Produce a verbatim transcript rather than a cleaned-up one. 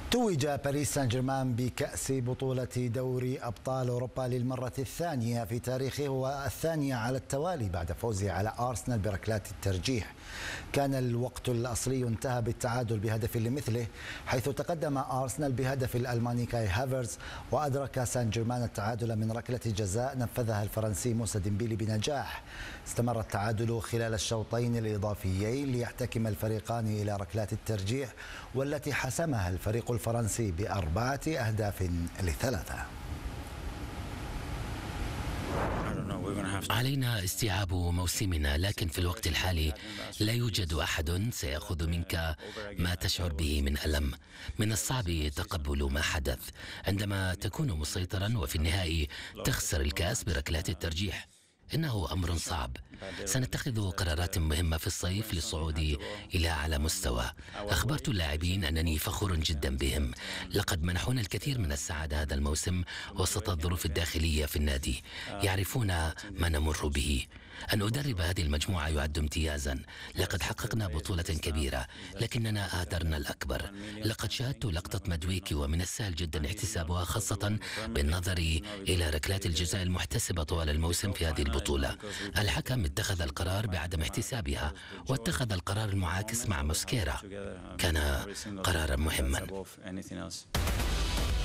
توج باريس سان جيرمان بكأس بطولة دوري أبطال أوروبا للمرة الثانية في تاريخه والثانية على التوالي بعد فوزه على أرسنال بركلات الترجيح. كان الوقت الأصلي انتهى بالتعادل بهدف لمثله، حيث تقدم أرسنال بهدف الألماني كاي هافرز، وأدرك سان جيرمان التعادل من ركلة جزاء نفذها الفرنسي موسى ديمبيلي بنجاح. استمر التعادل خلال الشوطين الإضافيين ليحتكم الفريقان إلى ركلات الترجيح، والتي حسمها الفريق الفرنسي بأربعة أهداف لثلاثة. علينا استيعاب موسمنا، لكن في الوقت الحالي لا يوجد أحد سيأخذ منك ما تشعر به من ألم. من الصعب تقبل ما حدث عندما تكون مسيطرا وفي النهاية تخسر الكأس بركلات الترجيح. إنه أمر صعب. سنتخذ قرارات مهمة في الصيف للصعود إلى أعلى مستوى. أخبرت اللاعبين أنني فخور جدا بهم، لقد منحونا الكثير من السعادة هذا الموسم وسط الظروف الداخلية في النادي. يعرفون ما نمر به. أن أدرب هذه المجموعة يعد امتيازا. لقد حققنا بطولة كبيرة، لكننا آثرنا الأكبر. لقد شاهدت لقطة مدويكي ومن السهل جدا احتسابها، خاصة بالنظر إلى ركلات الجزاء المحتسبة طوال الموسم في هذه البطولة. الحكم اتخذ القرار بعدم احتسابها، واتخذ القرار المعاكس مع موسكيرا. كان قرارا مهما.